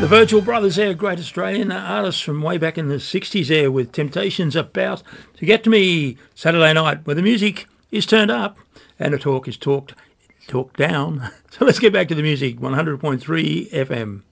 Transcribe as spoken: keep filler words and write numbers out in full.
The Virtual Brothers there, great Australian artists from way back in the sixties there with Temptations about to get to me Saturday night where the music is turned up and the talk is talked talked down. So let's get back to the music, one hundred point three F M.